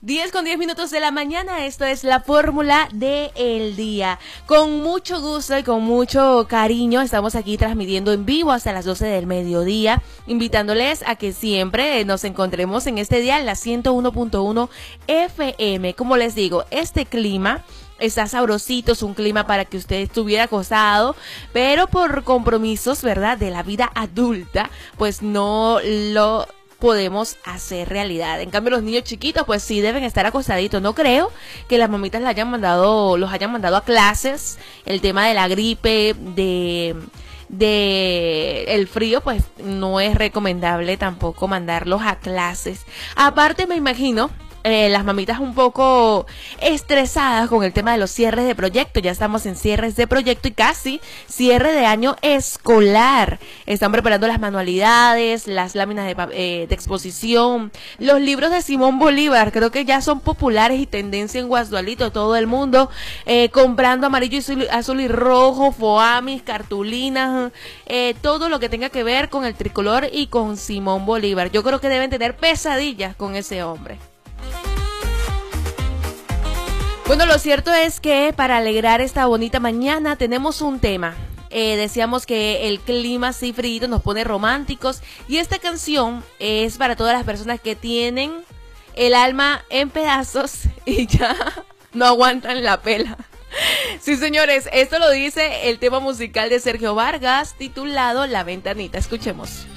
10:10 de la mañana, esto es la fórmula del día. Con mucho gusto y con mucho cariño estamos aquí transmitiendo en vivo hasta las 12 del mediodía, invitándoles a que siempre nos encontremos en este día en la 101.1 FM. Como les digo, este clima está sabrosito, es un clima para que usted estuviera acostado, pero por compromisos, ¿verdad?, de la vida adulta, pues no lo podemos hacer realidad. En cambio, los niños chiquitos, pues sí deben estar acostaditos. No creo que las mamitas los hayan mandado a clases. El tema de la gripe, de el frío, pues no es recomendable tampoco mandarlos a clases. Aparte, me imagino las mamitas un poco estresadas con el tema de los cierres de proyecto. Ya estamos en cierres de proyecto y casi cierre de año escolar. Están preparando las manualidades, las láminas de exposición, los libros de Simón Bolívar. Creo que ya son populares y tendencia en Guasdualito, todo el mundo comprando amarillo y azul y rojo, foamis, cartulinas, todo lo que tenga que ver con el tricolor y con Simón Bolívar. Yo creo que deben tener pesadillas con ese hombre. Bueno, lo cierto es que para alegrar esta bonita mañana tenemos un tema. Decíamos que el clima así frío nos pone románticos y esta canción es para todas las personas que tienen el alma en pedazos y ya no aguantan la pela. Sí, señores, esto lo dice el tema musical de Sergio Vargas titulado La Ventanita. Escuchemos.